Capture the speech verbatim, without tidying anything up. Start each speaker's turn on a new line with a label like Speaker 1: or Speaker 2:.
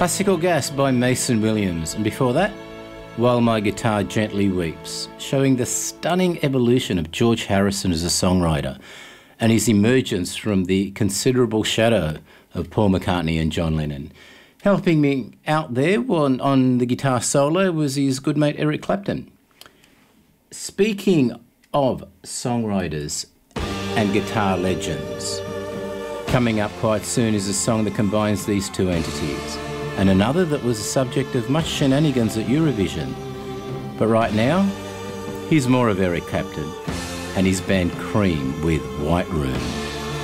Speaker 1: Classical Gas by Mason Williams, and before that, While My Guitar Gently Weeps, showing the stunning evolution of George Harrison as a songwriter and his emergence from the considerable shadow of Paul McCartney and John Lennon. Helping me out there on, on the guitar solo was his good mate Eric Clapton. Speaking of songwriters and guitar legends, coming up quite soon is a song that combines these two entities, and another that was the subject of much shenanigans at Eurovision. But right now, here's more of Eric Clapton and his band Cream with White Room.